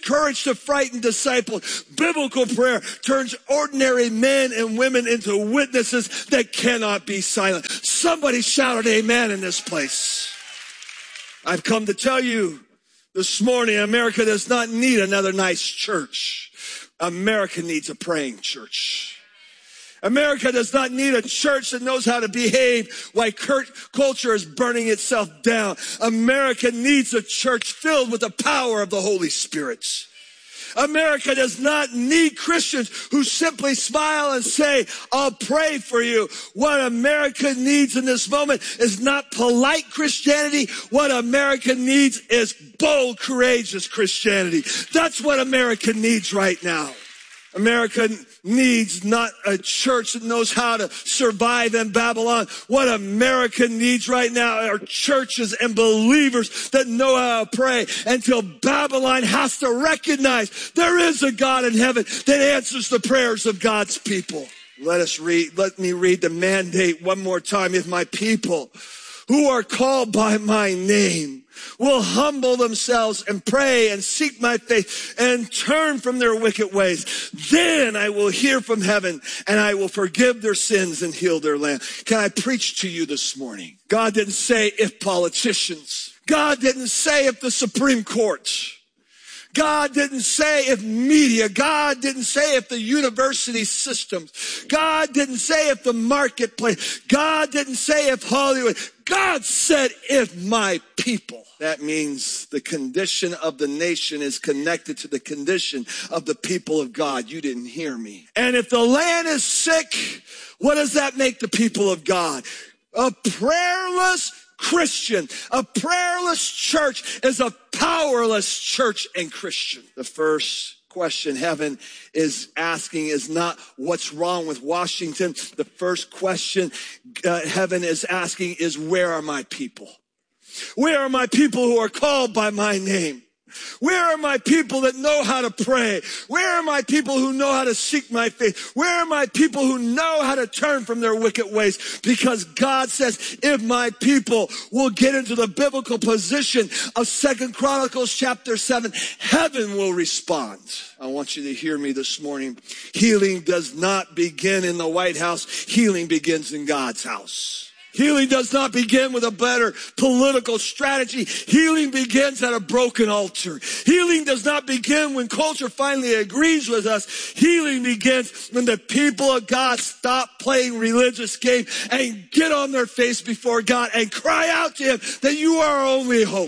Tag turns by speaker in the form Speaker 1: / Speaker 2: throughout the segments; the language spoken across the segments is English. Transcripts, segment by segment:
Speaker 1: courage to frighten disciples. Biblical prayer turns ordinary men and women into witnesses that cannot be silent. Somebody shouted amen in this place. I've come to tell you this morning, America does not need another nice church. America needs a praying church. America does not need a church that knows how to behave while culture is burning itself down. America needs a church filled with the power of the Holy Spirit. America does not need Christians who simply smile and say, I'll pray for you. What America needs in this moment is not polite Christianity. What America needs is bold, courageous Christianity. That's what America needs right now. America needs not a church that knows how to survive in Babylon. What America needs right now are churches and believers that know how to pray until Babylon has to recognize there is a God in heaven that answers the prayers of God's people. Let me read the mandate one more time. If my people who are called by my name will humble themselves and pray and seek my face and turn from their wicked ways, then I will hear from heaven and I will forgive their sins and heal their land. Can I preach to you this morning? God didn't say if politicians. God didn't say if the Supreme Court. God didn't say if media. God didn't say if the university systems. God didn't say if the marketplace. God didn't say if Hollywood. God said if my people. That means the condition of the nation is connected to the condition of the people of God. You didn't hear me. And if the land is sick, what does that make the people of God? A prayerless Christian, a prayerless church is a powerless church and Christian. The first question heaven is asking is not what's wrong with Washington. The first question heaven is asking is where are my people? Where are my people who are called by my name? Where are my people that know how to pray? Where are my people who know how to seek my face? Where are my people who know how to turn from their wicked ways? Because God says, if my people will get into the biblical position of 2 Chronicles chapter 7, heaven will respond. I want you to hear me this morning. Healing does not begin in the White House. Healing begins in God's house. Healing does not begin with a better political strategy. Healing begins at a broken altar. Healing does not begin when culture finally agrees with us. Healing begins when the people of God stop playing religious games and get on their face before God and cry out to Him that you are our only hope.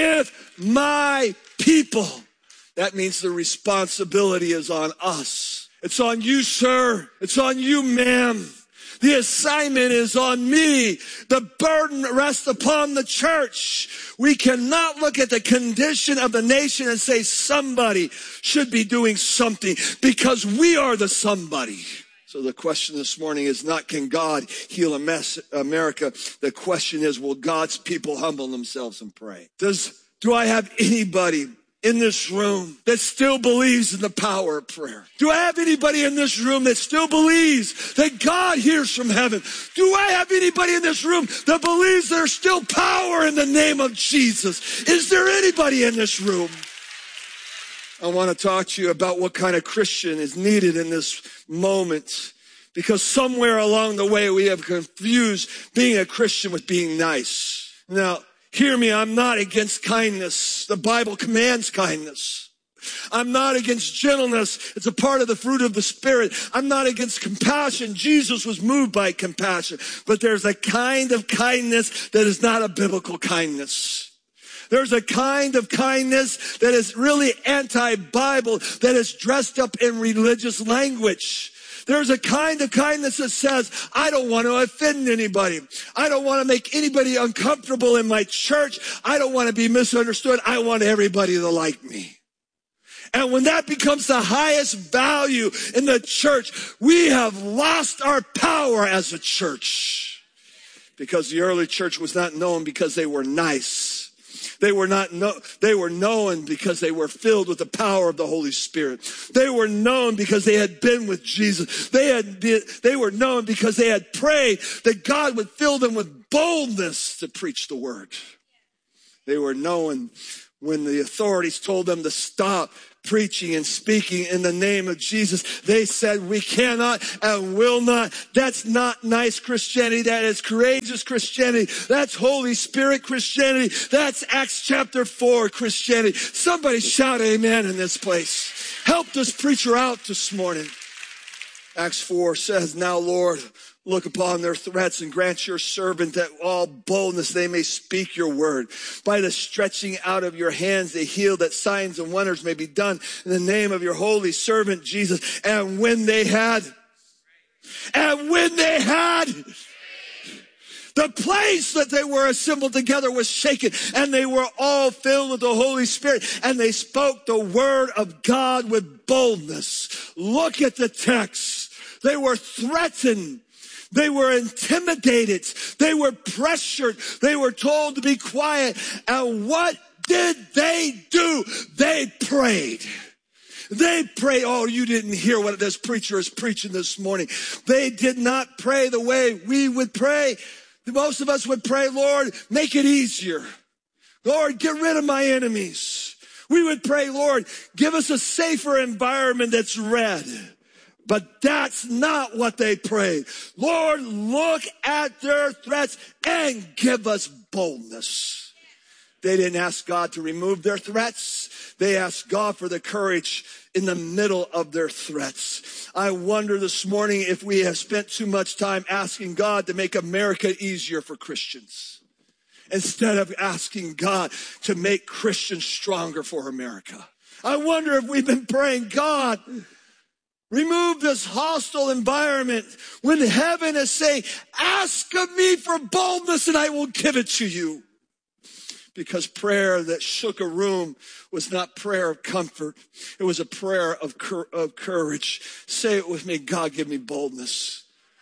Speaker 1: If my people, that means the responsibility is on us. It's on you, sir. It's on you, ma'am. The assignment is on me. The burden rests upon the church. We cannot look at the condition of the nation and say somebody should be doing something because we are the somebody. So the question this morning is not can God heal America? The question is will God's people humble themselves and pray? Do I have anybody in this room that still believes in the power of prayer? Do I have anybody in this room that still believes that God hears from heaven? Do I have anybody in this room that believes there's still power in the name of Jesus? Is there anybody in this room? I want to talk to you about what kind of Christian is needed in this moment, because somewhere along the way we have confused being a Christian with being nice. Now, hear me, I'm not against kindness. The Bible commands kindness. I'm not against gentleness. It's a part of the fruit of the Spirit. I'm not against compassion. Jesus was moved by compassion. But there's a kind of kindness that is not a biblical kindness. There's a kind of kindness that is really anti-Bible, that is dressed up in religious language. There's a kind of kindness that says, I don't want to offend anybody. I don't want to make anybody uncomfortable in my church. I don't want to be misunderstood. I want everybody to like me. And when that becomes the highest value in the church, we have lost our power as a church. Because the early church was not known because they were nice. They were known because they were filled with the power of the Holy Spirit. They were known because they had been with Jesus. They were known because they had prayed that God would fill them with boldness to preach the word. They were known when the authorities told them to stop preaching and speaking in the name of Jesus. They said, we cannot and will not. That's not nice Christianity. That is courageous Christianity. That's Holy Spirit Christianity. That's Acts chapter 4 Christianity. Somebody shout amen in this place. Help this preacher out this morning. Acts 4 says, now Lord, look upon their threats and grant your servant that all boldness they may speak your word. By the stretching out of your hands they heal, that signs and wonders may be done in the name of your holy servant Jesus. And when they had, the place that they were assembled together was shaken, and they were all filled with the Holy Spirit, and they spoke the word of God with boldness. Look at the text. They were threatened. They were intimidated. They were pressured. They were told to be quiet. And what did they do? They prayed. They prayed. Oh, you didn't hear what this preacher is preaching this morning. They did not pray the way we would pray. Most of us would pray, Lord, make it easier. Lord, get rid of my enemies. We would pray, Lord, give us a safer environment that's red. But that's not what they prayed. Lord, look at their threats and give us boldness. They didn't ask God to remove their threats. They asked God for the courage in the middle of their threats. I wonder this morning if we have spent too much time asking God to make America easier for Christians, instead of asking God to make Christians stronger for America. I wonder if we've been praying, God, remove this hostile environment, when heaven is saying, ask of me for boldness and I will give it to you. Because prayer that shook a room was not prayer of comfort. It was a prayer of courage. Say it with me, God, give me boldness.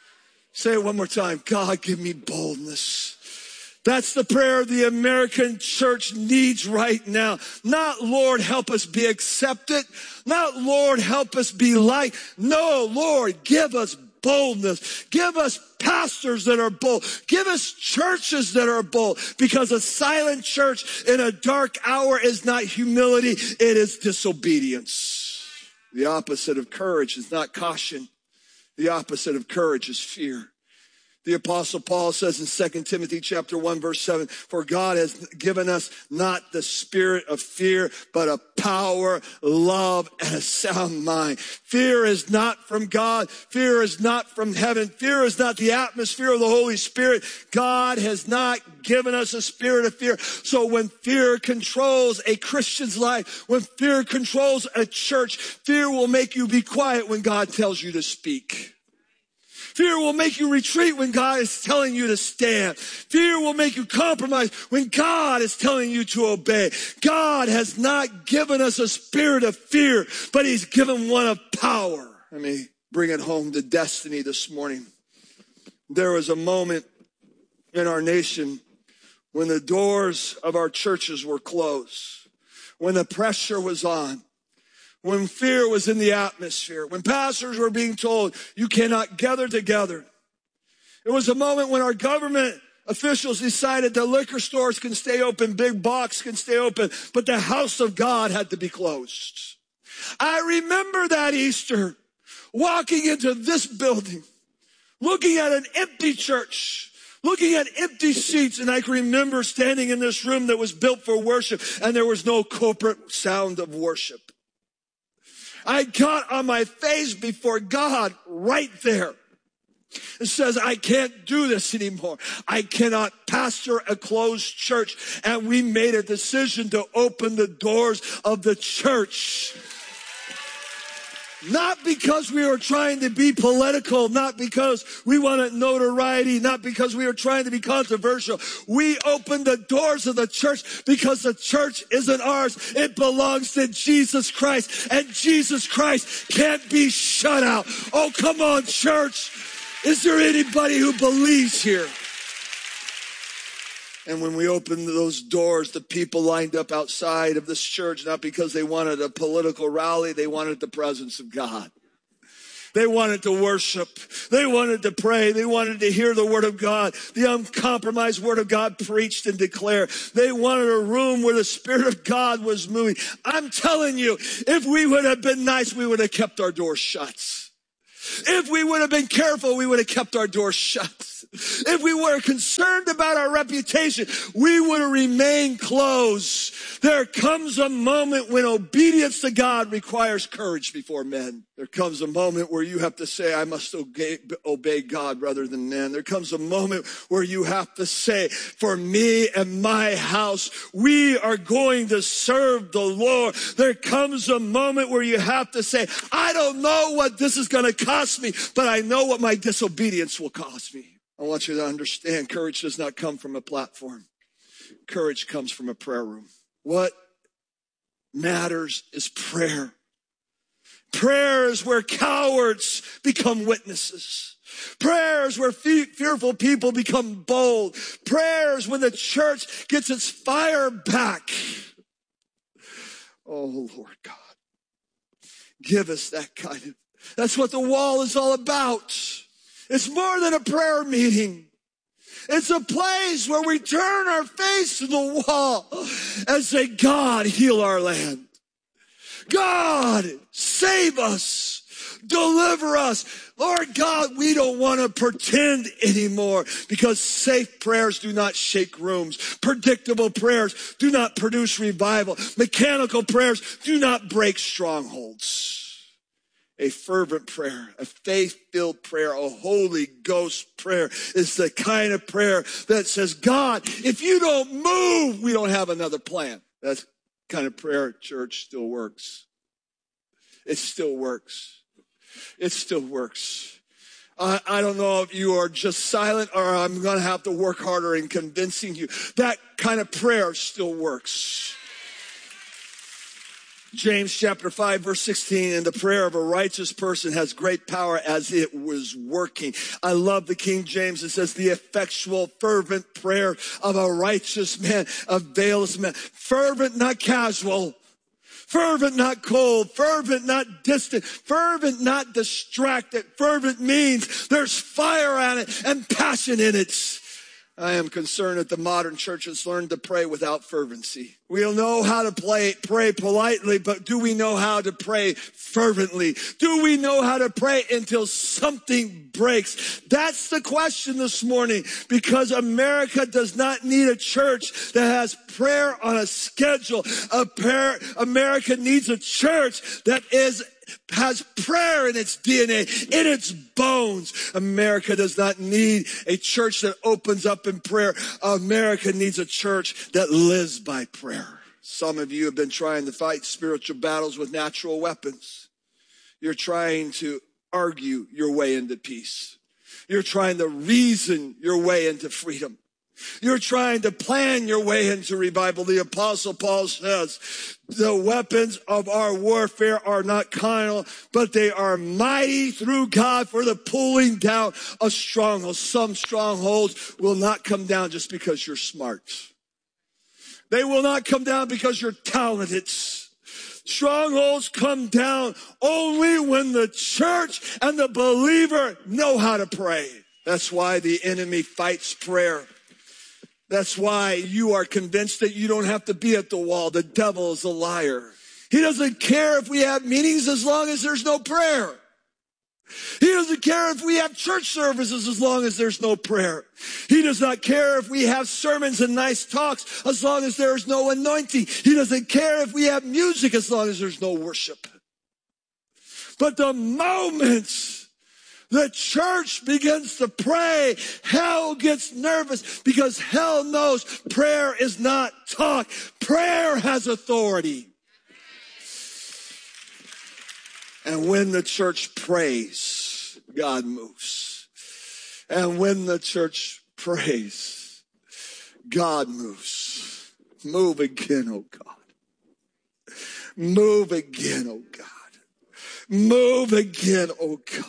Speaker 1: Say it one more time, God, give me boldness. That's the prayer the American church needs right now. Not, Lord, help us be accepted. Not, Lord, help us be liked. No, Lord, give us boldness. Give us pastors that are bold. Give us churches that are bold. Because a silent church in a dark hour is not humility, it is disobedience. The opposite of courage is not caution. The opposite of courage is fear. The Apostle Paul says in 2 Timothy chapter 1, verse 7, for God has given us not the spirit of fear, but a power, love, and a sound mind. Fear is not from God. Fear is not from heaven. Fear is not the atmosphere of the Holy Spirit. God has not given us a spirit of fear. So when fear controls a Christian's life, when fear controls a church, fear will make you be quiet when God tells you to speak. Fear will make you retreat when God is telling you to stand. Fear will make you compromise when God is telling you to obey. God has not given us a spirit of fear, but he's given one of power. Let me bring it home to destiny this morning. There was a moment in our nation when the doors of our churches were closed, when the pressure was on, when fear was in the atmosphere, when pastors were being told, you cannot gather together. It was a moment when our government officials decided that liquor stores can stay open, big box can stay open, but the house of God had to be closed. I remember that Easter, walking into this building, looking at an empty church, looking at empty seats, and I can remember standing in this room that was built for worship, and there was no corporate sound of worship. I got on my face before God right there. It says, I can't do this anymore. I cannot pastor a closed church. And we made a decision to open the doors of the church. Not because we were trying to be political, not because we wanted notoriety, not because we were trying to be controversial. We opened the doors of the church because the church isn't ours. It belongs to Jesus Christ, and Jesus Christ can't be shut out. Oh, come on, church. Is there anybody who believes here? And when we opened those doors, the people lined up outside of this church, not because they wanted a political rally, they wanted the presence of God. They wanted to worship. They wanted to pray. They wanted to hear the word of God, the uncompromised word of God preached and declared. They wanted a room where the Spirit of God was moving. I'm telling you, if we would have been nice, we would have kept our doors shut. If we would have been careful, we would have kept our doors shut. If we were concerned about our reputation, we would have remained closed. There comes a moment when obedience to God requires courage before men. There comes a moment where you have to say, I must obey God rather than men. There comes a moment where you have to say, for me and my house, we are going to serve the Lord. There comes a moment where you have to say, I don't know what this is going to cost me, but I know what my disobedience will cost me. I want you to understand, courage does not come from a platform. Courage comes from a prayer room. What matters is prayer. Prayer is where cowards become witnesses. Prayer is where fearful people become bold. Prayer is when the church gets its fire back. Oh, Lord God, give us that kind of, that's what the wall is all about. It's more than a prayer meeting. It's a place where we turn our face to the wall and say, God, heal our land. God, save us. Deliver us. Lord God, we don't want to pretend anymore because safe prayers do not shake rooms. Predictable prayers do not produce revival. Mechanical prayers do not break strongholds. A fervent prayer, a faith-filled prayer, a Holy Ghost prayer is the kind of prayer that says, God, if you don't move, we don't have another plan. That kind of prayer, church, still works. It still works. It still works. I don't know if you are just silent or I'm going to have to work harder in convincing you. That kind of prayer still works. James chapter 5 verse 16, and the prayer of a righteous person has great power as it was working. I love the King James. It says the effectual fervent prayer of a righteous man avails man. Fervent, not casual. Fervent, not cold. Fervent, not distant. Fervent, not distracted. Fervent means there's fire on it and passion in it. I am concerned that the modern church has learned to pray without fervency. We'll know how to pray politely, but do we know how to pray fervently? Do we know how to pray until something breaks? That's the question this morning, because America does not need a church that has prayer on a schedule. America needs a church that has prayer in its DNA, in its bones. America does not need a church that opens up in prayer. America needs a church that lives by prayer. Some of you have been trying to fight spiritual battles with natural weapons. You're trying to argue your way into peace. You're trying to reason your way into freedom. You're trying to plan your way into revival. The Apostle Paul says, the weapons of our warfare are not carnal, but they are mighty through God for the pulling down of strongholds. Some strongholds will not come down just because you're smart. They will not come down because you're talented. Strongholds come down only when the church and the believer know how to pray. That's why the enemy fights prayer. That's why you are convinced that you don't have to be at the wall. The devil is a liar. He doesn't care if we have meetings as long as there's no prayer. He doesn't care if we have church services as long as there's no prayer. He does not care if we have sermons and nice talks as long as there is no anointing. He doesn't care if we have music as long as there's no worship. But the moment the church begins to pray, hell gets nervous, because hell knows prayer is not talk. Prayer has authority. And when the church prays, God moves. And when the church prays, God moves. Move again, oh God. Move again, oh God. Move again, oh God.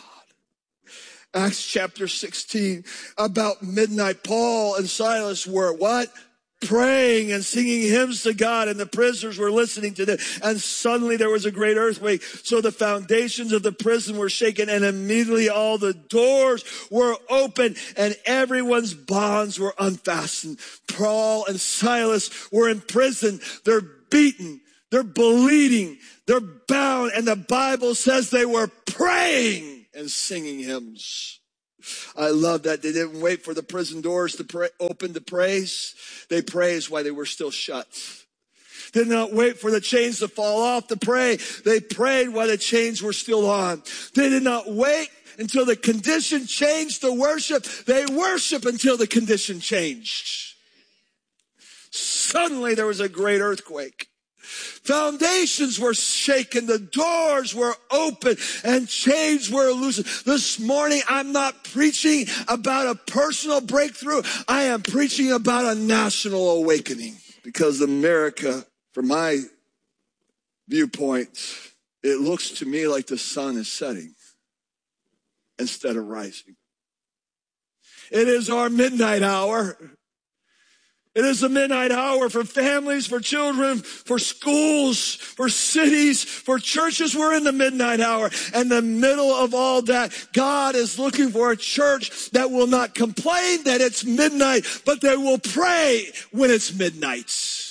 Speaker 1: Acts chapter 16, about midnight, Paul and Silas were what? praying and singing hymns to God, and the prisoners were listening to them. And suddenly there was a great earthquake. So the foundations of the prison were shaken, and immediately all the doors were open and everyone's bonds were unfastened. Paul and Silas were in prison. They're beaten. They're bleeding. They're bound. And the Bible says they were praying and singing hymns. I love that. They didn't wait for the prison doors to open to praise. They praised while they were still shut. Did not wait for the chains to fall off to pray. They prayed while the chains were still on. They did not wait until the condition changed to worship. They worship until the condition changed. Suddenly there was a great earthquake. Foundations were shaken, the doors were open, and chains were loosened. This morning, I'm not preaching about a personal breakthrough. I am preaching about a national awakening. Because America, from my viewpoint, it looks to me like the sun is setting instead of rising. It is our midnight hour. It is the midnight hour for families, for children, for schools, for cities, for churches. We're in the midnight hour. And the middle of all that, God is looking for a church that will not complain that it's midnight, but they will pray when it's midnight.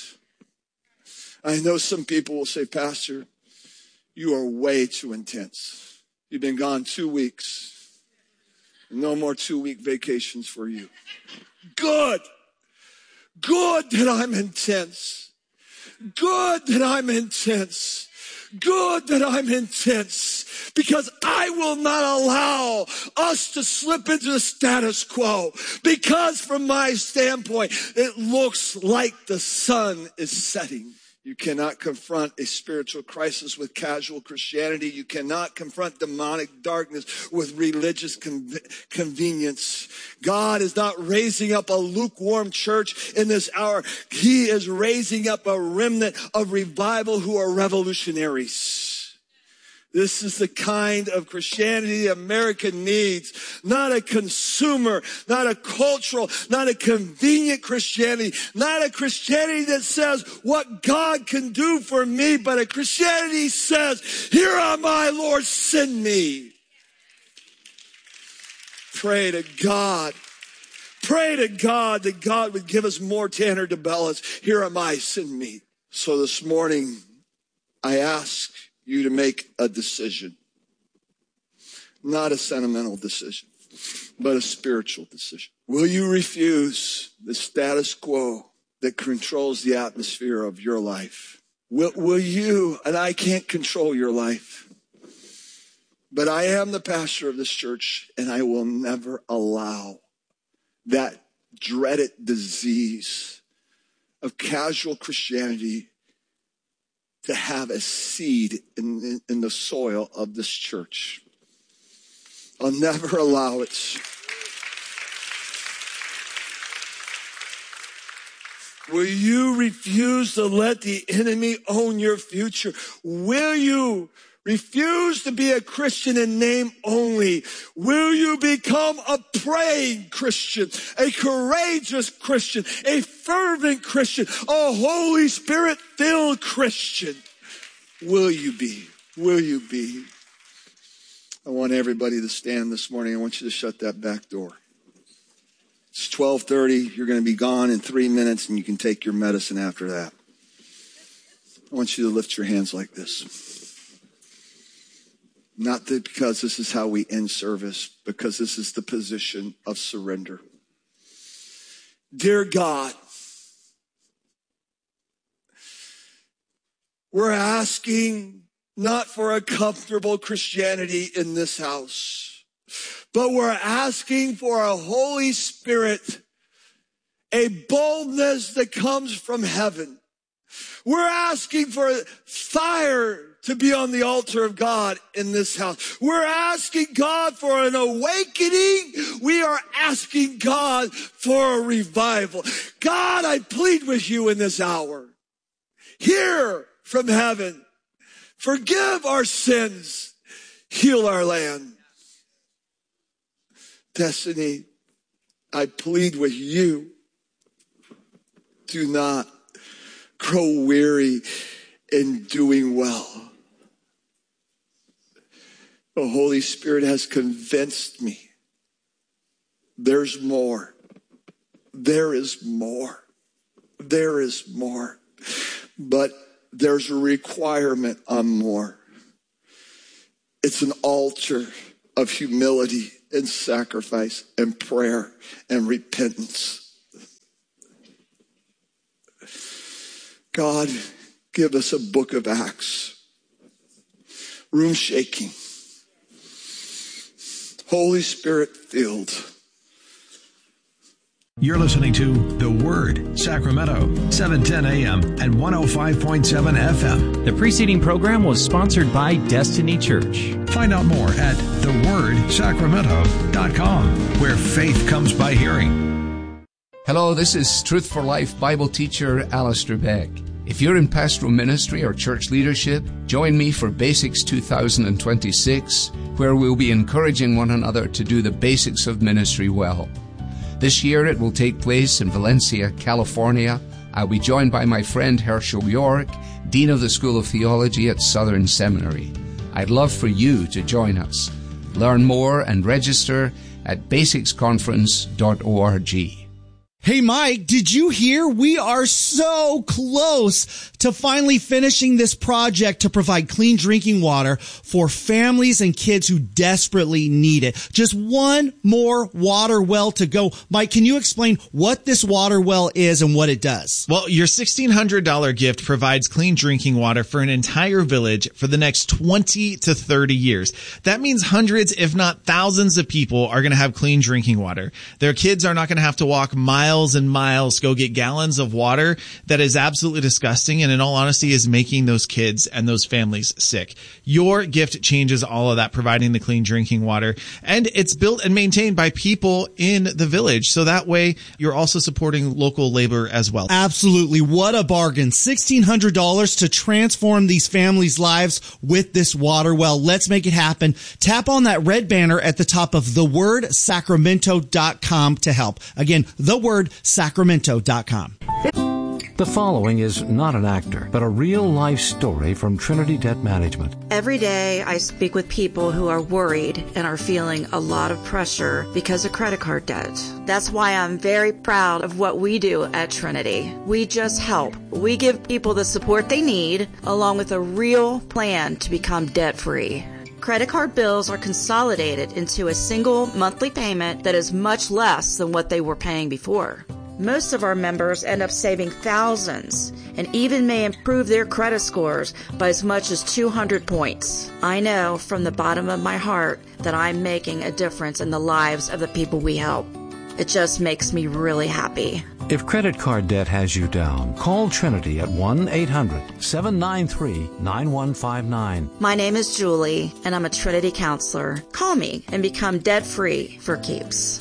Speaker 1: I know some people will say, Pastor, you are way too intense. You've been gone 2 weeks. No more 2-week vacations for you. Good. Good that I'm intense. Good that I'm intense. Good that I'm intense. Because I will not allow us to slip into the status quo. Because from my standpoint, it looks like the sun is setting. You cannot confront a spiritual crisis with casual Christianity. You cannot confront demonic darkness with religious convenience. God is not raising up a lukewarm church in this hour. He is raising up a remnant of revival who are revolutionaries. This is the kind of Christianity America needs. Not a consumer, not a cultural, not a convenient Christianity. Not a Christianity that says what God can do for me, but a Christianity says, here am I, Lord, send me. Pray to God. Pray to God that God would give us more Tanner DeBellas. Here am I, send me. So this morning, I ask you to make a decision. Not a sentimental decision, but a spiritual decision. Will you refuse the status quo that controls the atmosphere of your life? Will you, and I can't control your life, but I am the pastor of this church, and I will never allow that dreaded disease of casual Christianity to have a seed in the soil of this church. I'll never allow it. Will you refuse to let the enemy own your future? Will you refuse to be a Christian in name only? Will you become a praying Christian, a courageous Christian, a fervent Christian, a Holy Spirit-filled Christian? Will you be? Will you be? I want everybody to stand this morning. I want you to shut that back door. It's 12:30. You're going to be gone in 3 minutes, and you can take your medicine after that. I want you to lift your hands like this. Not because this is how we end service, because this is the position of surrender. Dear God, we're asking not for a comfortable Christianity in this house, but we're asking for a Holy Spirit, a boldness that comes from heaven. We're asking for fire to be on the altar of God in this house. We're asking God for an awakening. We are asking God for a revival. God, I plead with you in this hour. Hear from heaven. Forgive our sins. Heal our land. Destiny, I plead with you. Do not grow weary in doing well. The Holy Spirit has convinced me there's more. There is more. There is more. But there's a requirement on more. It's an altar of humility and sacrifice and prayer and repentance. God, give us a book of Acts. Room shaking. Holy Spirit filled.
Speaker 2: You're listening to The Word, Sacramento, 710 AM and 105.7 FM.
Speaker 3: The preceding program was sponsored by Destiny Church.
Speaker 2: Find out more at thewordsacramento.com, where faith comes by hearing.
Speaker 4: Hello, this is Truth for Life Bible teacher Alistair Beck. If you're in pastoral ministry or church leadership, join me for Basics 2026, where we'll be encouraging one another to do the basics of ministry well. This year it will take place in Valencia, California. I'll be joined by my friend Herschel York, Dean of the School of Theology at Southern Seminary. I'd love for you to join us. Learn more and register at basicsconference.org.
Speaker 5: Hey, Mike, did you hear? We are so close to finally finishing this project to provide clean drinking water for families and kids who desperately need it. Just one more water well to go. Mike, can you explain what this water well is and what it does?
Speaker 6: Well, your $1,600 gift provides clean drinking water for an entire village for the next 20 to 30 years. That means hundreds, if not thousands of people are going to have clean drinking water. Their kids are not going to have to walk miles and miles, go get gallons of water that is absolutely disgusting and in all honesty is making those kids and those families sick. Your gift changes all of that, providing the clean drinking water, and it's built and maintained by people in the village. So that way you're also supporting local labor as well.
Speaker 5: Absolutely. What a bargain. $1,600 to transform these families' lives with this water well. Let's make it happen. Tap on that red banner at the top of thewordsacramento.com to help. Again, thewordsacramento.com.
Speaker 7: The following is not an actor, but a real-life story from Trinity Debt Management.
Speaker 8: Every day I speak with people who are worried and are feeling a lot of pressure because of credit card debt. That's why I'm very proud of what we do at Trinity. We just help. We give people the support they need, along with a real plan to become debt-free. Credit card bills are consolidated into a single monthly payment that is much less than what they were paying before. Most of our members end up saving thousands and even may improve their credit scores by as much as 200 points. I know from the bottom of my heart that I'm making a difference in the lives of the people we help. It just makes me really happy.
Speaker 7: If credit card debt has you down, call Trinity at 1-800-793-9159.
Speaker 8: My name is Julie, and I'm a Trinity counselor. Call me and become debt-free for keeps.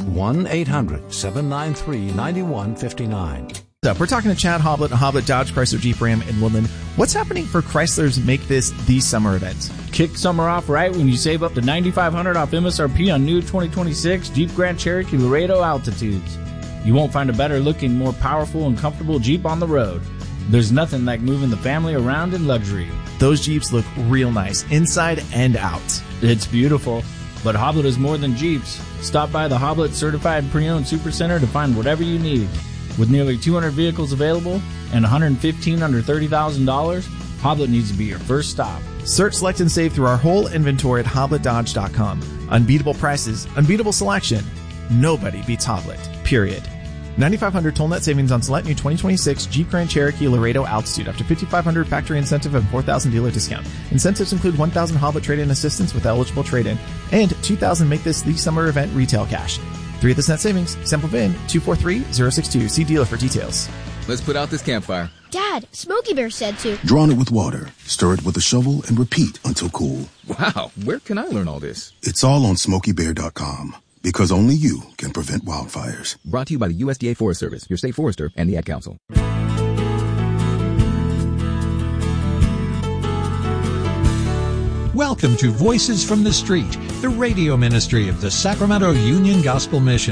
Speaker 7: 1-800-793-9159.
Speaker 6: We're talking to Chad Hoblet, Hoblet Dodge Chrysler Jeep Ram in Woodland. What's happening for Chrysler's Make This the Summer event?
Speaker 9: Kick summer off right when you save up to $9,500 off MSRP on new 2026 Jeep Grand Cherokee Laredo Altitudes. You won't find a better looking, more powerful and comfortable Jeep on the road. There's nothing like moving the family around in luxury.
Speaker 6: Those Jeeps look real nice, inside and out.
Speaker 9: It's beautiful, but Hoblet is more than Jeeps. Stop by the Hoblet Certified Pre-Owned Supercenter to find whatever you need. With nearly 200 vehicles available and 115 under $30,000, Hoblet needs to be your first stop.
Speaker 6: Search, select, and save through our whole inventory at HobletDodge.com. Unbeatable prices, unbeatable selection. Nobody beats Hoblet, period. $9,500 toll net savings on select new 2026 Jeep Grand Cherokee Laredo Altitude, up to $5,500 factory incentive and $4,000 dealer discount. Incentives include $1,000 Hoblet trade-in assistance with eligible trade-in and $2,000 Make This the Summer event retail cash. 3 of this net savings. Sample VIN 243062. See dealer for details.
Speaker 10: Let's put out this campfire.
Speaker 11: Dad, Smokey Bear said to.
Speaker 12: Drawn it with water, stir it with a shovel, and repeat until cool.
Speaker 10: Wow, where can I learn all this?
Speaker 12: It's all on SmokeyBear.com. Because only you can prevent wildfires.
Speaker 10: Brought to you by the USDA Forest Service, your state forester, and the Ad Council.
Speaker 2: Welcome to Voices from the Street, the radio ministry of the Sacramento Union Gospel Mission.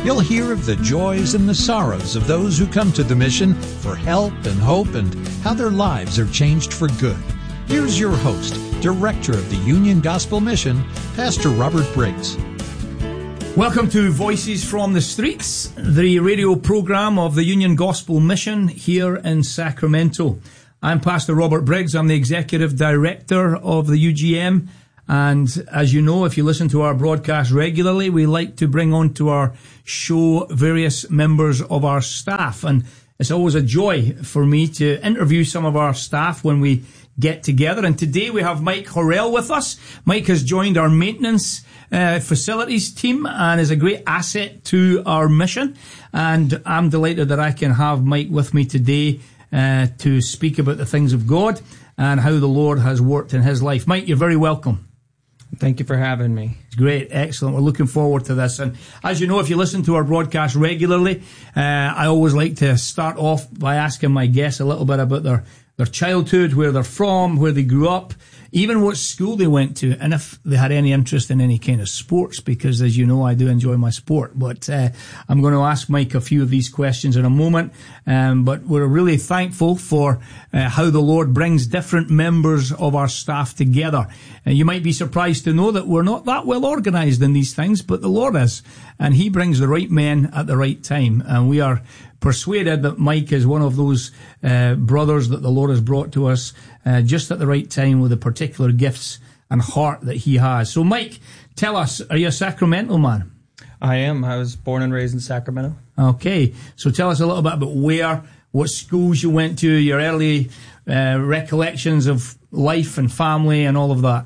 Speaker 13: You'll hear of the joys and the sorrows of those who come to the mission for help and hope and how their lives are changed for good. Here's your host, Director of the Union Gospel Mission, Pastor Robert Briggs.
Speaker 14: Welcome to Voices from the Streets, the radio program of the Union Gospel Mission here in Sacramento. I'm Pastor Robert Briggs. I'm the Executive Director of the UGM. And as you know, if you listen to our broadcast regularly, we like to bring on to our show various members of our staff. And it's always a joy for me to interview some of our staff when we get together. And today we have Mike Horrell with us. Mike has joined our maintenance facilities team and is a great asset to our mission. And I'm delighted that I can have Mike with me today to speak about the things of God and how the Lord has worked in his life. Mike, you're very welcome.
Speaker 15: Thank you for having me.
Speaker 14: It's great. Excellent. We're looking forward to this. And as you know, if you listen to our broadcast regularly, I always like to start off by asking my guests a little bit about their childhood, where they're from, where they grew up, even what school they went to, and if they had any interest in any kind of sports, because as you know, I do enjoy my sport. But I'm going to ask Mike a few of these questions in a moment. But we're really thankful for how the Lord brings different members of our staff together. You might be surprised to know that we're not that well organized in these things, but the Lord is. And he brings the right men at the right time. And we are persuaded that Mike is one of those brothers that the Lord has brought to us just at the right time with the particular gifts and heart that he has. So Mike, tell us, are you a Sacramento man?
Speaker 15: I am. I was born and raised in Sacramento.
Speaker 14: Okay. So tell us a little bit about what schools you went to, your early recollections of life and family and all of that.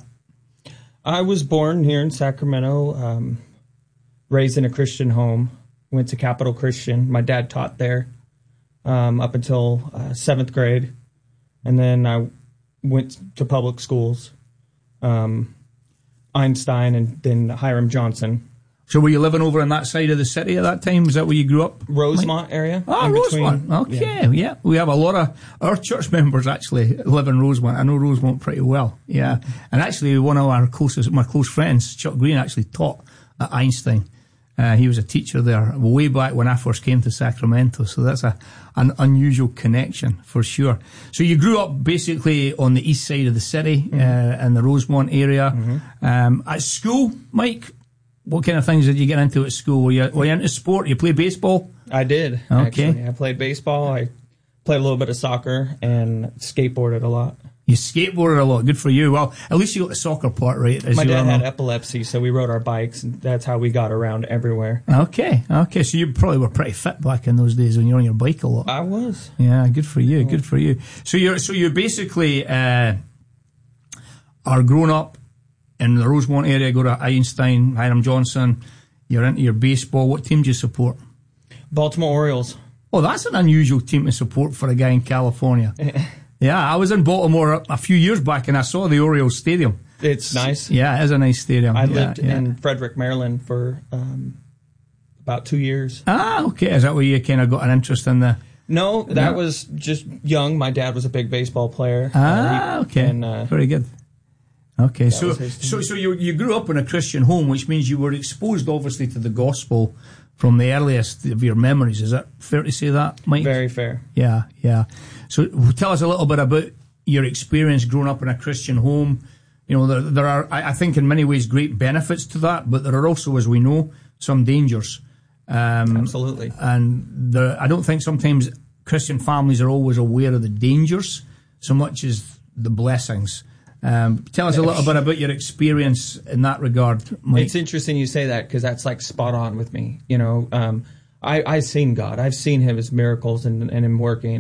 Speaker 15: I was born here in Sacramento, raised in a Christian home. Went to Capital Christian. My dad taught there up until 7th grade. And then I went to public schools, Einstein and then Hiram Johnson.
Speaker 14: So were you living over on that side of the city at that time? Is that where you grew up?
Speaker 15: Rosemont area.
Speaker 14: Oh, Rosemont. Okay, yeah. We have a lot of our church members actually live in Rosemont. I know Rosemont pretty well. Yeah. And actually one of my close friends, Chuck Green, actually taught at Einstein. He was a teacher there way back when I first came to Sacramento. So that's an unusual connection for sure. So you grew up basically on the east side of the city, in the Rosemont area. Mm-hmm. At school, Mike, what kind of things did you get into at school? Were you into sport? You play baseball?
Speaker 15: I did,
Speaker 14: okay.
Speaker 15: Actually. I played baseball. I played a little bit of soccer and skateboarded a lot.
Speaker 14: You skateboarded a lot. Good for you. Well, at least you got the soccer part right.
Speaker 15: My dad had epilepsy, so we rode our bikes, and that's how we got around everywhere.
Speaker 14: Okay. So you probably were pretty fit back in those days when you were on your bike a lot.
Speaker 15: I was.
Speaker 14: Yeah, good for you. Good for you. So you're basically are grown up in the Rosemont area. Go to Einstein, Hiram Johnson. You're into your baseball. What team do you support?
Speaker 15: Baltimore Orioles.
Speaker 14: Oh, that's an unusual team to support for a guy in California. Yeah, I was in Baltimore a few years back and I saw the Orioles Stadium.
Speaker 15: It's nice.
Speaker 14: Yeah, it is a nice stadium.
Speaker 15: I lived in Frederick, Maryland for about 2 years.
Speaker 14: Ah, okay. Is that where you kind of got an interest in the...
Speaker 15: No, that was just young. My dad was a big baseball player.
Speaker 14: Okay. Very good. Okay, so you grew up in a Christian home, which means you were exposed, obviously, to the gospel from the earliest of your memories. Is that fair to say that, Mike?
Speaker 15: Very fair.
Speaker 14: Yeah. So tell us a little bit about your experience growing up in a Christian home. You know, there are, I think, in many ways, great benefits to that, but there are also, as we know, some dangers.
Speaker 15: Absolutely.
Speaker 14: And I don't think sometimes Christian families are always aware of the dangers so much as the blessings. Tell us a little bit about your experience in that regard, Mike.
Speaker 15: It's interesting you say that because that's like spot on with me. You know, I've seen God. I've seen His miracles and Him working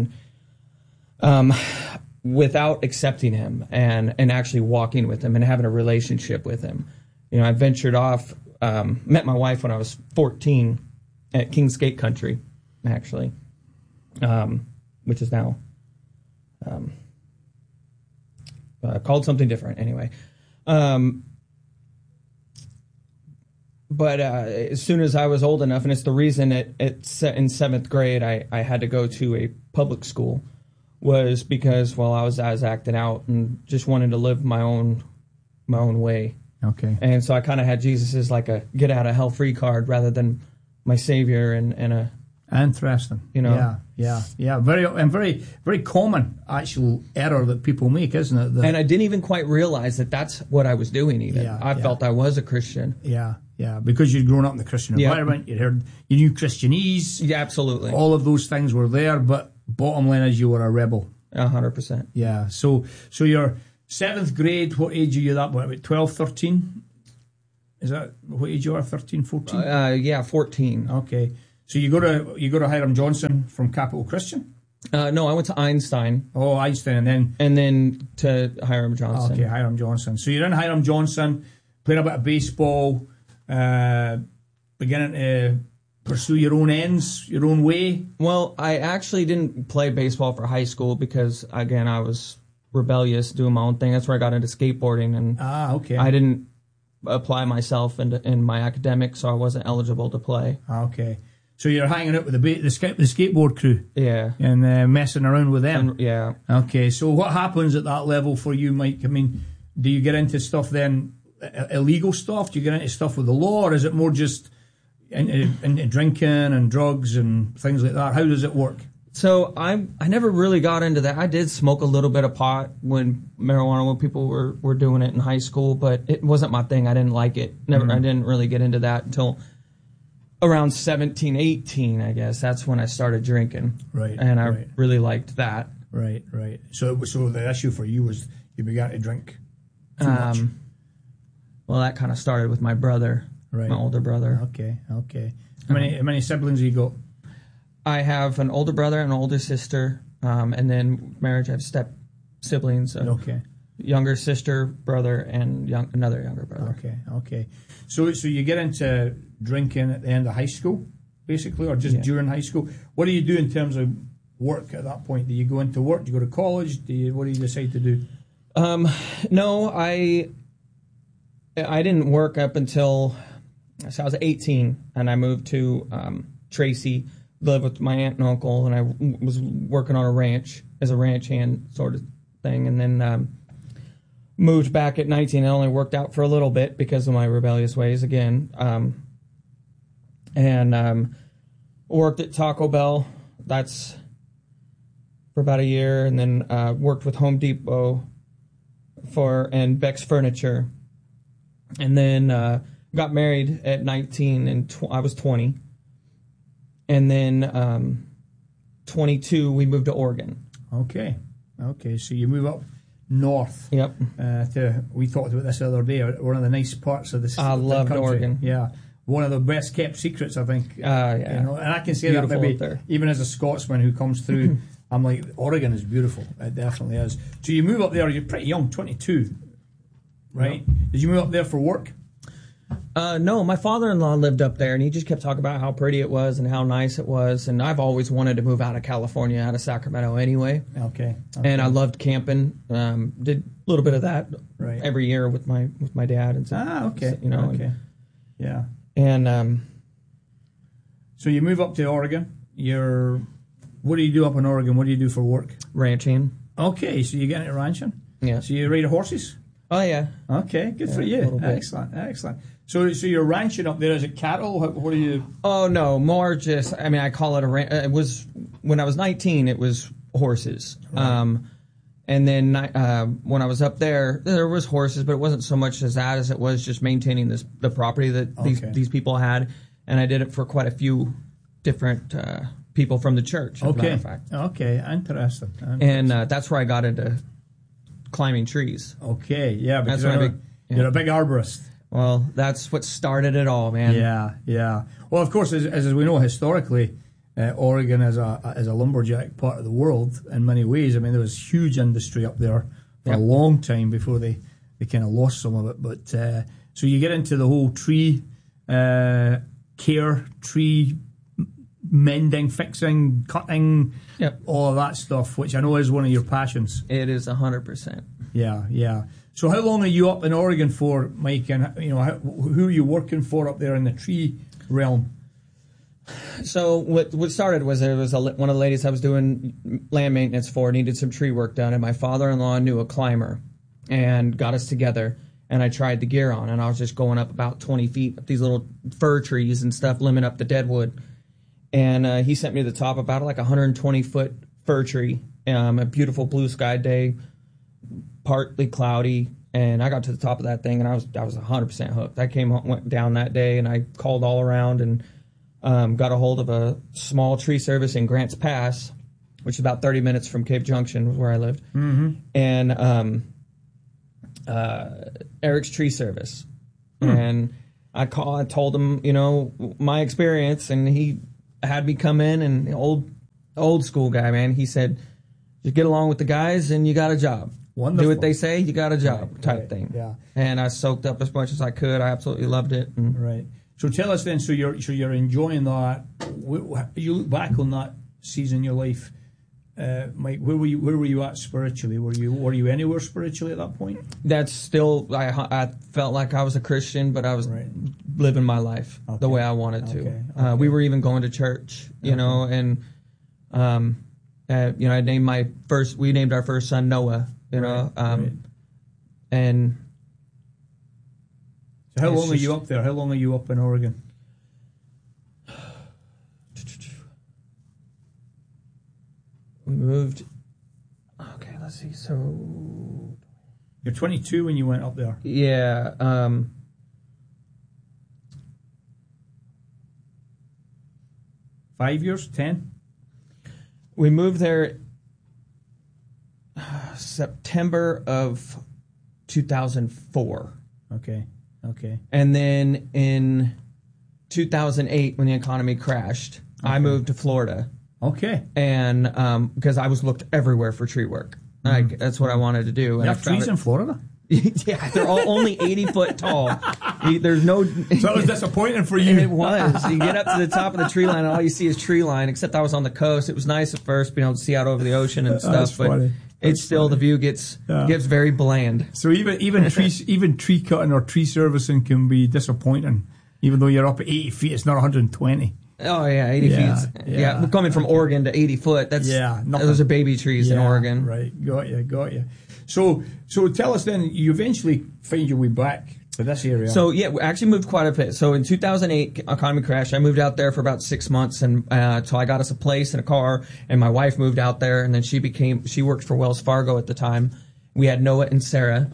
Speaker 15: and without accepting Him and actually walking with Him and having a relationship with Him. You know, I ventured off, met my wife when I was 14 at Kings Gate Country, actually, which is now... called something different anyway. But as soon as I was old enough, and it's the reason in 7th grade I had to go to a public school, was because, well, I was acting out and just wanted to live my own way.
Speaker 14: Okay.
Speaker 15: And so I kind of had Jesus as like a get out of hell free card rather than my Savior and a
Speaker 14: interesting. Yeah. Very common actual error that people make, isn't it?
Speaker 15: And I didn't even quite realize that that's what I was doing. Even I felt I was a Christian.
Speaker 14: Yeah, because you'd grown up in the Christian environment, you knew Christianese.
Speaker 15: Yeah, absolutely.
Speaker 14: All of those things were there, but bottom line is you were a rebel.
Speaker 15: 100%.
Speaker 14: Yeah. So your 7th grade, what age are you at? What, about 12, 13? Is that what age you are? 13, 14?
Speaker 15: Yeah, 14.
Speaker 14: Okay. So you go to Hiram Johnson from Capital Christian?
Speaker 15: No, I went to Einstein.
Speaker 14: Oh, Einstein, and then
Speaker 15: to Hiram Johnson.
Speaker 14: Okay, Hiram Johnson. So you're in Hiram Johnson, playing a bit of baseball, beginning to pursue your own ends, your own way.
Speaker 15: Well, I actually didn't play baseball for high school because, again, I was rebellious, doing my own thing. That's where I got into skateboarding, and
Speaker 14: okay.
Speaker 15: I didn't apply myself in my academics, so I wasn't eligible to play.
Speaker 14: Okay. So you're hanging out with the skateboard crew,
Speaker 15: and
Speaker 14: messing around with them,
Speaker 15: yeah.
Speaker 14: Okay, so what happens at that level for you, Mike? I mean, do you get into stuff then, illegal stuff? Do you get into stuff with the law, or is it more just into drinking and drugs and things like that? How does it work?
Speaker 15: So I never really got into that. I did smoke a little bit of pot when people were doing it in high school, but it wasn't my thing. I didn't like it. I didn't really get into that until around 17, 18, I guess. That's when I started drinking.
Speaker 14: Right.
Speaker 15: And I really liked that.
Speaker 14: Right. So the issue for you was you began to drink too much.
Speaker 15: Well, that kind of started with my brother, my older brother.
Speaker 14: Okay. How many siblings have you got?
Speaker 15: I have an older brother and an older sister, and then marriage, I have step siblings.
Speaker 14: Okay.
Speaker 15: Younger sister, brother, and another younger brother.
Speaker 14: Okay. So you get into drinking at the end of high school, basically, or just during high school. What do you do in terms of work at that point? Do you go into work? Do you go to college? What do you decide to do?
Speaker 15: No, I didn't work up until I was 18, and I moved to Tracy, lived with my aunt and uncle, and I was working on a ranch as a ranch hand sort of thing, and then moved back at 19. It only worked out for a little bit because of my rebellious ways again, and worked at Taco Bell. That's for about a year, and then worked with Home Depot and Beck's Furniture, and then got married at 19, and I was 20. And then 22, we moved to Oregon.
Speaker 14: Okay. So you move up north.
Speaker 15: Yep.
Speaker 14: We talked about this the other day. One of the nice parts of this.
Speaker 15: I loved
Speaker 14: country.
Speaker 15: Oregon.
Speaker 14: Yeah. One of the best kept secrets, I think.
Speaker 15: Yeah.
Speaker 14: You know, and I can say
Speaker 15: beautiful
Speaker 14: that maybe even as a Scotsman who comes through, I'm like, Oregon is beautiful. It definitely is. So you move up there. You're pretty young, 22, right? Yep. Did you move up there for work?
Speaker 15: No, my father-in-law lived up there, and he just kept talking about how pretty it was and how nice it was. And I've always wanted to move out of California, out of Sacramento anyway.
Speaker 14: Okay.
Speaker 15: And I loved camping. Did a little bit of that every year with my dad and stuff.
Speaker 14: Okay.
Speaker 15: So, you know.
Speaker 14: Okay. Yeah.
Speaker 15: And
Speaker 14: so you move up to Oregon. What do you do up in Oregon? What do you do for work?
Speaker 15: Ranching.
Speaker 14: Okay, so you get into ranching.
Speaker 15: Yeah.
Speaker 14: So you ride horses.
Speaker 15: Oh yeah.
Speaker 14: Okay, good for you. Excellent. So you're ranching up there. Is it cattle? What are you?
Speaker 15: Oh no, more just. I mean, I call it a ranch. It was when I was 19. It was horses. Right. And then when I was up there was horses, but it wasn't so much as that as it was just maintaining the property that these people had, and I did it for quite a few different people from the church. As a matter of fact.
Speaker 14: Okay, interesting.
Speaker 15: And that's where I got into climbing trees.
Speaker 14: Okay, yeah, because you're a big arborist.
Speaker 15: Well, that's what started it all, man.
Speaker 14: Yeah. Well, of course, as we know historically, Oregon is a lumberjack part of the world in many ways. I mean, there was huge industry up there for a long time before they kind of lost some of it. But so you get into the whole tree care, tree mending, fixing, cutting, all of that stuff, which I know is one of your passions.
Speaker 15: It is 100%.
Speaker 14: Yeah. So how long are you up in Oregon for, Mike? And who are you working for up there in the tree realm?
Speaker 15: So what started was there was one of the ladies I was doing land maintenance for needed some tree work done, and my father-in-law knew a climber and got us together. and I tried the gear on, and I was just going up about 20 feet up these little fir trees and stuff, limbing up the deadwood. And he sent me to the top about like a 120-foot fir tree, a beautiful blue sky day, partly cloudy, and I got to the top of that thing, and I was 100% hooked. I went down that day, and I called all around and got a hold of a small tree service in Grants Pass, which is about 30 minutes from Cave Junction, where I lived, and Eric's Tree Service. And I told him, you know, my experience, and he had me come in, and old school guy, man. He said, just get along with the guys, and you got a job.
Speaker 14: Wonderful.
Speaker 15: Do what they say, you got a job, type thing.
Speaker 14: Yeah.
Speaker 15: And I soaked up as much as I could. I absolutely loved it.
Speaker 14: Right. So tell us then. So you're enjoying that. You look back on that season in your life, Mike. Where were you at spiritually? Were you anywhere spiritually at that point?
Speaker 15: That's still. I felt like I was a Christian, but I was living my life the way I wanted to. Okay. We were even going to church, you know, and you know, we named our first son Noah. You know, and
Speaker 14: so how long are you up there? How long are you up in Oregon?
Speaker 15: We moved. Okay, let's see. So
Speaker 14: you're 22 when you went up there.
Speaker 15: Yeah.
Speaker 14: 5 years? 10?
Speaker 15: We moved there September of 2004.
Speaker 14: Okay.
Speaker 15: And then in 2008, when the economy crashed, I moved to Florida.
Speaker 14: Okay.
Speaker 15: And because I was looked everywhere for tree work. Like, that's what I wanted to do.
Speaker 14: You have trees in Florida?
Speaker 15: Yeah, they're all only 80 foot tall. There's no.
Speaker 14: So that was disappointing for you.
Speaker 15: It was. You get up to the top of the tree line, and all you see is tree line. Except I was on the coast. It was nice at first, being able to see out over the ocean and stuff. But
Speaker 14: funny.
Speaker 15: It's still the view gets very bland.
Speaker 14: So even tree cutting or tree servicing can be disappointing, even though you're up at 80 feet. It's not 120.
Speaker 15: Oh yeah, 80 feet. Yeah, we're coming from Oregon to 80 foot. That's those are baby trees in Oregon.
Speaker 14: Right, got you. So tell us then. You eventually find your way back to this area.
Speaker 15: So yeah, we actually moved quite a bit. So in 2008, economy crashed. I moved out there for about 6 months, and so I got us a place and a car. And my wife moved out there, and then she worked for Wells Fargo at the time. We had Noah and Sarah,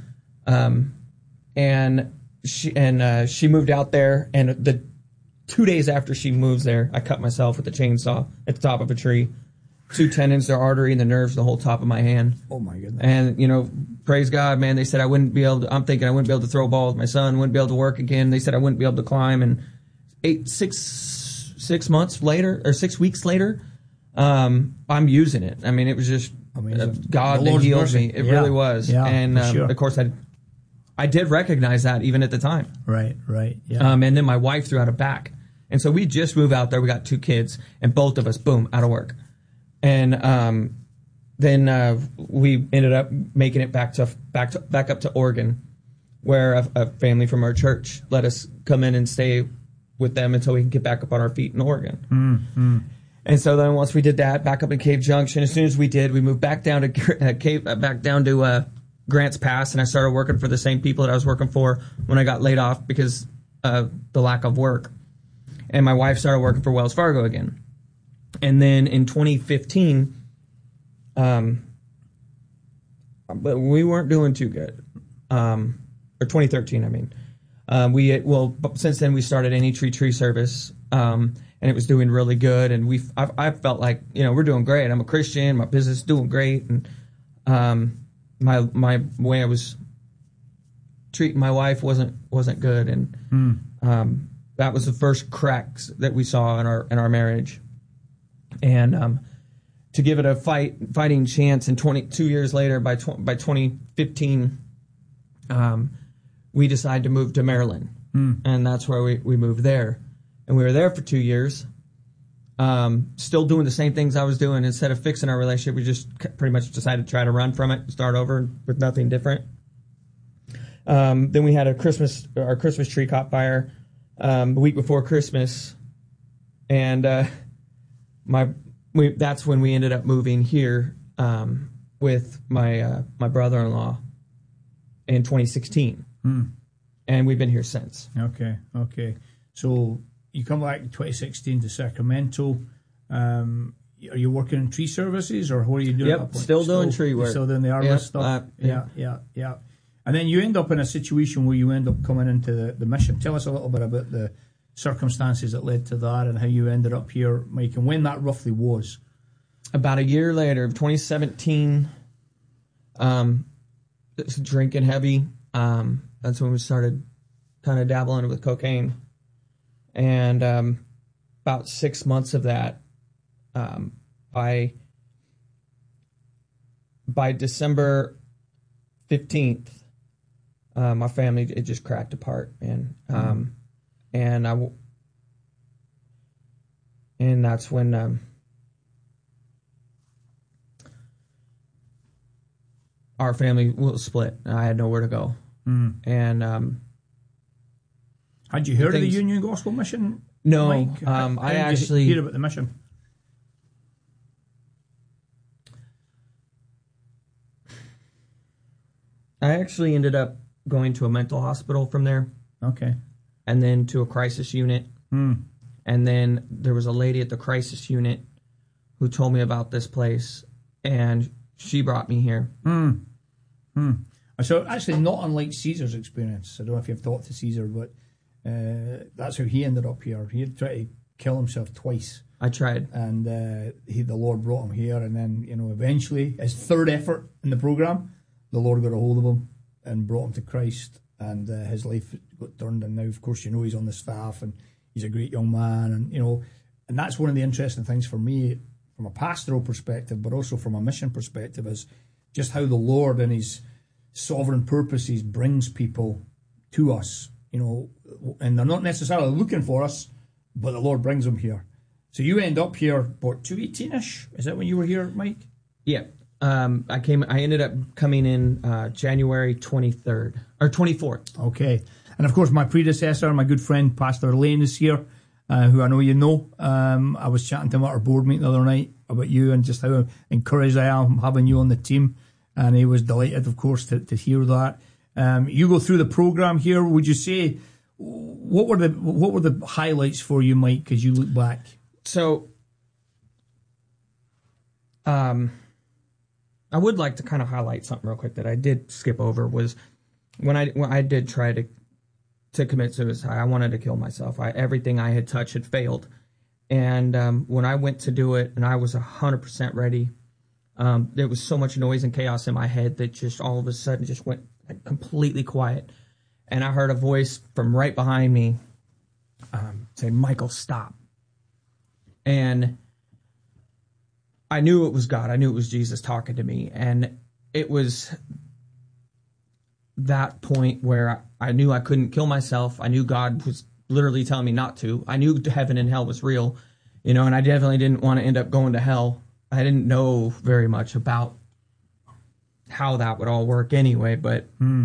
Speaker 15: and she moved out there. And the 2 days after she moves there, I cut myself with a chainsaw at the top of a tree. 2 tendons, the artery, and the nerves, the whole top of my hand.
Speaker 14: Oh my goodness!
Speaker 15: And you know, praise God, man. They said I wouldn't be able to. I'm thinking I wouldn't be able to throw a ball with my son. Wouldn't be able to work again. They said I wouldn't be able to climb. And 6 months later, or 6 weeks later, I'm using it. I mean, it was just God that healed me. It really was.
Speaker 14: Yeah,
Speaker 15: and of course, I did recognize that even at the time.
Speaker 14: Right. Yeah.
Speaker 15: And then my wife threw out a back, and so we just moved out there. We got 2 kids, and both of us, boom, out of work. And then we ended up making it back up to Oregon, where a family from our church let us come in and stay with them until we can get back up on our feet in Oregon.
Speaker 14: Mm-hmm.
Speaker 15: And so then once we did that, back up in Cave Junction. As soon as we did, we moved back down to Grants Pass, and I started working for the same people that I was working for when I got laid off because of the lack of work. And my wife started working for Wells Fargo again. And then in 2015, but we weren't doing too good. Or 2013, I mean. Since then we started Any Tree Service, and it was doing really good. And I felt like, you know, we're doing great. I'm a Christian. My business is doing great. And my way I was treating my wife wasn't good. And that was the first cracks that we saw in our marriage. And to give it a fighting chance, and 2 years later, by 2015, we decided to move to Maryland, and that's where we moved there. And we were there for 2 years, still doing the same things I was doing. Instead of fixing our relationship, we just pretty much decided to try to run from it, start over with nothing different. Then we had our Christmas tree caught fire the week before Christmas, and that's when we ended up moving here with my brother-in-law in 2016. And we've been here since.
Speaker 14: Okay. So you come back in 2016 to Sacramento. Are you working in tree services, or what are you doing?
Speaker 15: Yep, still doing tree work.
Speaker 14: Still doing the harvest stuff? Yeah. And then you end up in a situation where you end up coming into the mission. Tell us a little bit about the circumstances that led to that and how you ended up here, Mike, and when that roughly was.
Speaker 15: About a year later, 2017, drinking heavy. That's when we started kind of dabbling with cocaine. And about 6 months of that, by December 15th, my family, it just cracked apart, and that's when our family was split. I had nowhere to go. And
Speaker 14: had you heard of the Union Gospel Mission?
Speaker 15: No,
Speaker 14: Mike?
Speaker 15: I actually
Speaker 14: heard about the mission.
Speaker 15: I actually ended up going to a mental hospital from there.
Speaker 14: Okay.
Speaker 15: And then to a crisis unit. And then there was a lady at the crisis unit who told me about this place, and she brought me here.
Speaker 14: So actually not unlike Caesar's experience. I don't know if you've talked to Caesar, but that's how he ended up here. He had tried to kill himself twice.
Speaker 15: I tried.
Speaker 14: And the Lord brought him here, and then, eventually, his third effort in the program, the Lord got a hold of him and brought him to Christ, and his life got turned, and now, of course, he's on the staff, and he's a great young man, and that's one of the interesting things for me from a pastoral perspective, but also from a mission perspective, is just how the Lord and his sovereign purposes brings people to us, and they're not necessarily looking for us, but the Lord brings them here. So you end up here, 2018-ish? Is that when you were here, Mike?
Speaker 15: Yeah. I ended up coming in January 23rd or 24th.
Speaker 14: Okay. And of course, my predecessor, my good friend, Pastor Lane, is here, who I know you know. I was chatting to him at our board meeting the other night about you and just how encouraged I am having you on the team. And he was delighted, of course, to hear that. You go through the program here. Would you say, what were the highlights for you, Mike, as you look back?
Speaker 15: So, I would like to kind of highlight something real quick that I did skip over, was when I did try to commit suicide. I wanted to kill myself. Everything I had touched had failed. And when I went to do it, and I was 100% ready, there was so much noise and chaos in my head that just all of a sudden just went completely quiet. And I heard a voice from right behind me say, "Michael, stop." And I knew it was God. I knew it was Jesus talking to me. And it was that point where I knew I couldn't kill myself. I knew God was literally telling me not to. I knew heaven and hell was real, and I definitely didn't want to end up going to hell. I didn't know very much about how that would all work anyway, but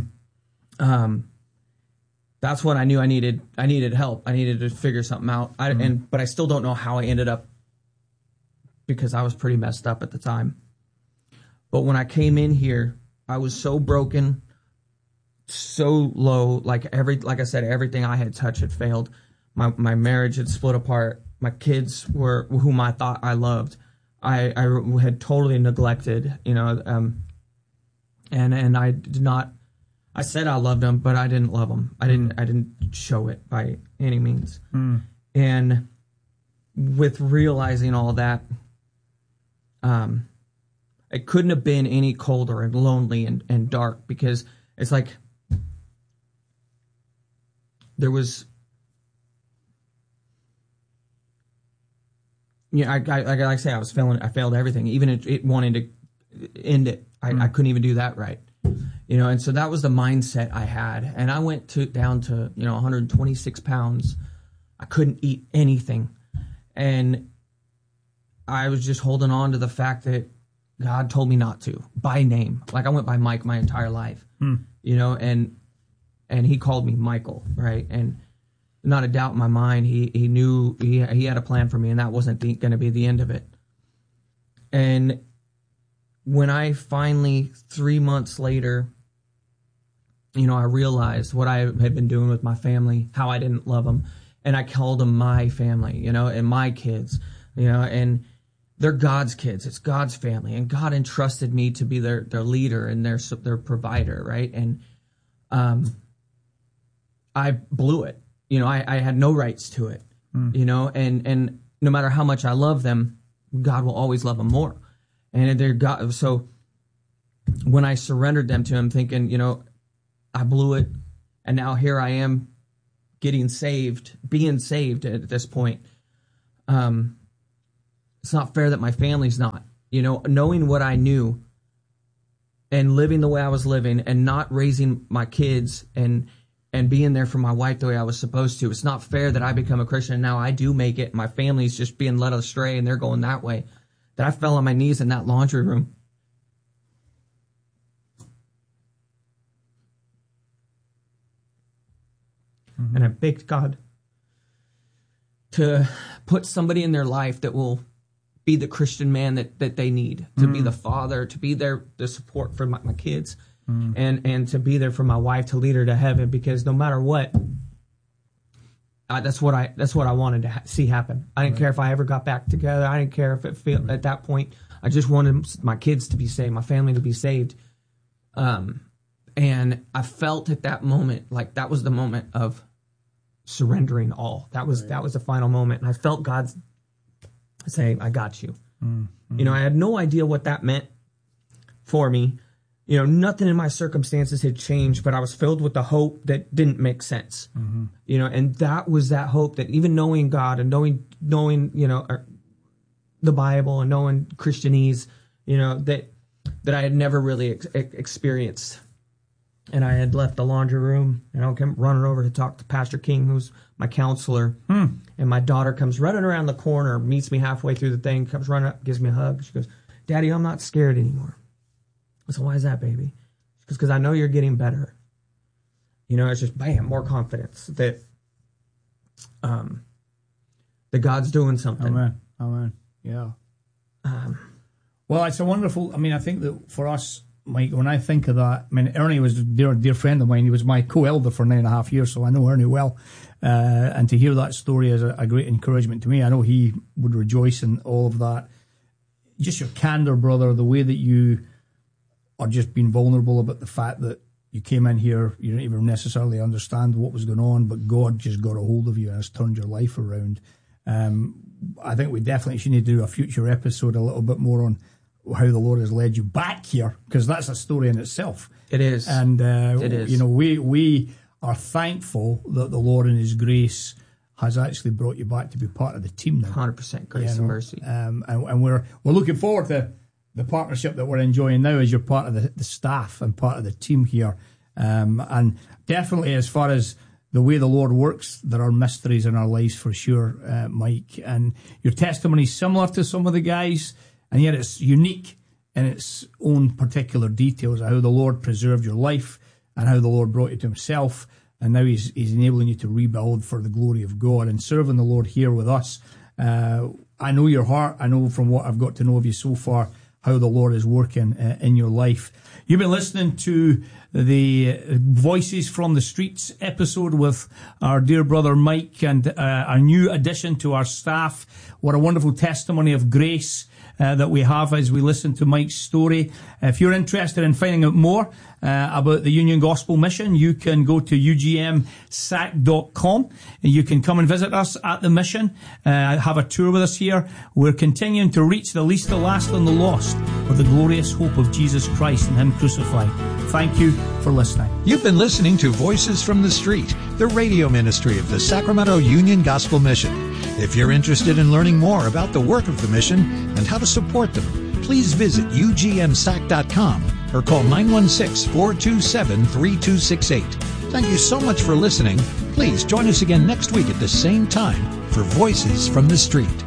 Speaker 15: that's when I knew I needed help. I needed to figure something out. But I still don't know how I ended up, because I was pretty messed up at the time. But when I came in here, I was so broken, so low. Like I said, everything I had touched had failed. My marriage had split apart. My kids were whom I thought I loved, I had totally neglected. And I did not. I said I loved them, but I didn't love them. I didn't show it by any means. And with realizing all that, it couldn't have been any colder and lonely and dark, because it's like there was, like I say, I failed everything. Even it wanting to end it, I couldn't even do that right. And so that was the mindset I had. And I went down to 126 pounds. I couldn't eat anything. And I was just holding on to the fact that God told me not to, by name. Like, I went by Mike my entire life, and he called me Michael, right? And not a doubt in my mind, he knew he had a plan for me, and that wasn't going to be the end of it. And when I finally, 3 months later, I realized what I had been doing with my family, how I didn't love them, and I called them my family, and my kids, and they're God's kids. It's God's family, and God entrusted me to be their leader and their provider, right? And I blew it. I had no rights to it, and no matter how much I love them, God will always love them more. And they're God. So when I surrendered them to him, thinking, I blew it, and now here I am being saved at this point. It's not fair that my family's not, knowing what I knew and living the way I was living and not raising my kids and being there for my wife the way I was supposed to. It's not fair that I become a Christian and now I do make it. My family's just being led astray and they're going that way. That I fell on my knees in that laundry room. And I begged God to put somebody in their life that will be the Christian man that they need, to be the father, to be the support for my kids, and to be there for my wife, to lead her to heaven, because no matter what, that's what I wanted to see happen. I didn't care if I ever got back together. I didn't care if it failed at that point. I just wanted my kids to be saved, my family to be saved. And I felt at that moment, like that was the moment of surrendering all. That was the final moment. And I felt God say, I got you. I had no idea what that meant for me. Nothing in my circumstances had changed, but I was filled with the hope that didn't make sense. And that was that hope that even knowing God and knowing the Bible and knowing Christianese, that I had never really experienced. And I had left the laundry room, and I came running over to talk to Pastor King, who's my counselor. And my daughter comes running around the corner, meets me halfway through the thing, comes running up, gives me a hug. She goes, Daddy, I'm not scared anymore. I said, why is that, baby? She goes, because I know you're getting better. It's just, bam, more confidence that God's doing something.
Speaker 14: Amen. Yeah. Well, it's a wonderful, I think that for us, Mike, when I think of that, Ernie was a dear friend of mine. He was my co-elder for 9.5 years, so I know Ernie well. And to hear that story is a great encouragement to me. I know he would rejoice in all of that. Just your candor, brother, the way that you are just being vulnerable about the fact that you came in here, you didn't even necessarily understand what was going on, but God just got a hold of you and has turned your life around. I think we definitely should need to do a future episode a little bit more on how the Lord has led you back here, because that's a story in itself.
Speaker 15: It is.
Speaker 14: And,
Speaker 15: it is.
Speaker 14: We are thankful that the Lord in his grace has actually brought you back to be part of the team now.
Speaker 15: 100% grace and mercy.
Speaker 14: And we're looking forward to the partnership that we're enjoying now as you're part of the staff and part of the team here. And definitely as far as the way the Lord works, there are mysteries in our lives for sure, Mike. And your testimony is similar to some of the guys, and yet it's unique in its own particular details of how the Lord preserved your life and how the Lord brought you to himself. And now he's enabling you to rebuild for the glory of God and serving the Lord here with us. I know your heart. I know from what I've got to know of you so far how the Lord is working in your life. You've been listening to the Voices from the Streets episode with our dear brother Mike and a new addition to our staff. What a wonderful testimony of grace that we have as we listen to Mike's story. If you're interested in finding out more about the Union Gospel Mission, you can go to ugmsac.com and you can come and visit us at the mission, have a tour with us here. We're continuing to reach the least, the last, and the lost with the glorious hope of Jesus Christ and him crucified. Thank you for listening.
Speaker 13: You've been listening to Voices from the Street, the radio ministry of the Sacramento Union Gospel Mission. If you're interested in learning more about the work of the mission and how to support them, please visit ugmsac.com or call 916-427-3268. Thank you so much for listening. Please join us again next week at the same time for Voices from the Street.